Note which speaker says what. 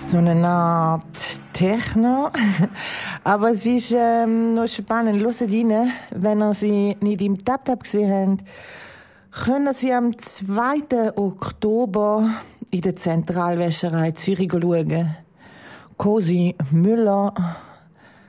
Speaker 1: so eine Art Techno. Aber es ist noch spannend. Hört rein, wenn ihr sie nicht im Tap-Tap gesehen habt, können Sie am 2. Oktober in der Zentralwäscherei Zürich schauen. Cosi Müller